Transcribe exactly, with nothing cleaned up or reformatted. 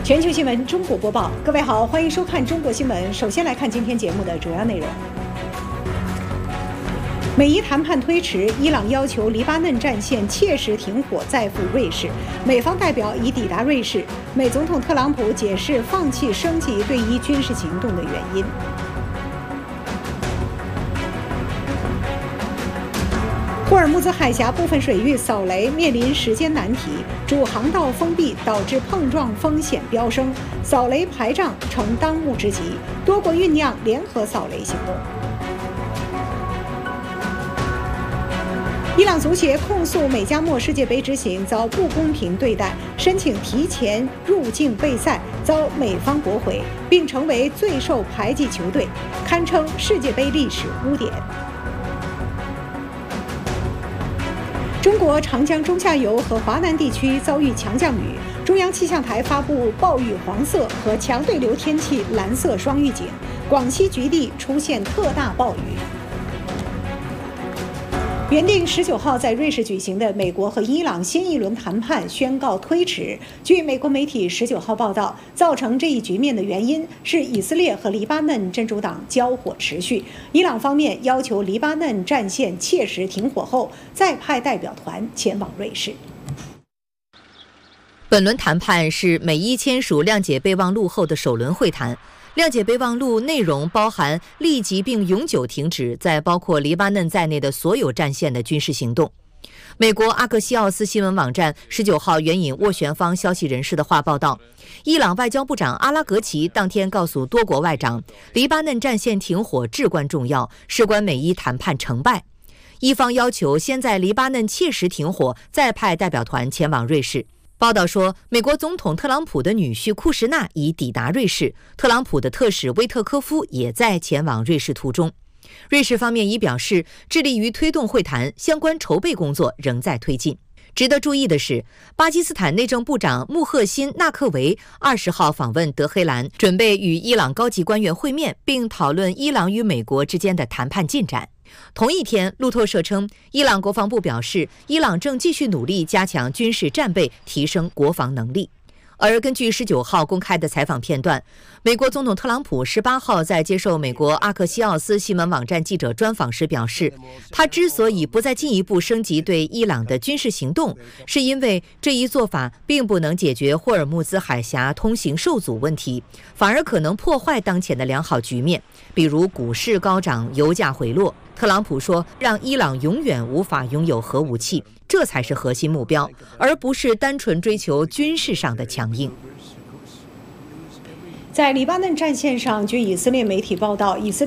全球新闻中国播报，各位好，欢迎收看中国新闻。首先来看今天节目的主要内容。美伊谈判推迟，伊朗要求黎巴嫩战线切实停火，再赴瑞士。美方代表已抵达瑞士。美总统特朗普解释放弃升级对伊军事行动的原因。霍尔木兹海峡部分水域扫雷面临时间难题，主航道封闭导致碰撞风险飙升，扫雷排障成当务之急，多国酝酿联合扫雷行动。伊朗足协控诉美加墨世界杯之行遭不公平对待，申请提前入境备赛，遭美方驳回，并成为最受排挤球队，堪称世界杯历史污点。中国长江中下游和华南地区遭遇强降雨，中央气象台发布暴雨黄色和强对流天气蓝色双预警，广西局地出现特大暴雨。原定十九号在瑞士举行的美国和伊朗新一轮谈判宣告推迟。据美国媒体十九号报道，造成这一局面的原因是以色列和黎巴嫩真主党交火持续，伊朗方面要求黎巴嫩战线切实停火后，再派代表团前往瑞士。 本轮谈判是美伊签署谅解备忘录后的首轮会谈。谅解备忘录内容包含立即并永久停止在包括黎巴嫩在内的所有战线的军事行动。美国阿克西奥斯新闻网站十九号援引斡旋方消息人士的话报道，伊朗外交部长阿拉格齐当天告诉多国外长，黎巴嫩战线停火至关重要，事关美伊谈判成败。伊方要求先在黎巴嫩切实停火，再派代表团前往瑞士。报道说，美国总统特朗普的女婿库什纳已抵达瑞士，特朗普的特使威特科夫也在前往瑞士途中。瑞士方面已表示，致力于推动会谈，相关筹备工作仍在推进。值得注意的是，巴基斯坦内政部长穆赫辛纳克维二十号访问德黑兰，准备与伊朗高级官员会面，并讨论伊朗与美国之间的谈判进展。同一天，路透社称，伊朗国防部表示，伊朗正继续努力加强军事战备，提升国防能力。而根据十九号公开的采访片段，美国总统特朗普十八号在接受美国阿克西奥斯新闻网站记者专访时表示，他之所以不再进一步升级对伊朗的军事行动，是因为这一做法并不能解决霍尔木兹海峡通行受阻问题，反而可能破坏当前的良好局面，比如股市高涨、油价回落。特朗普说，让伊朗永远无法拥有核武器，这才是核心目标，而不是单纯追求军事上的强硬。 在黎巴嫩战线上，据以色列媒体报道，以色列